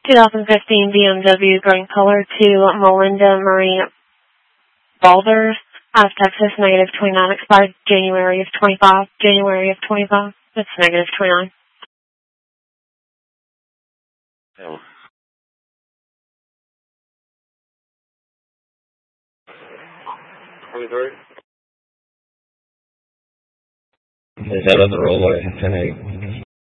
2015 BMW green color to Melinda Marie Balders, Texas, -29, expired January of 25. That's -29. Yeah. 23. Is that on the rollway? 10-8.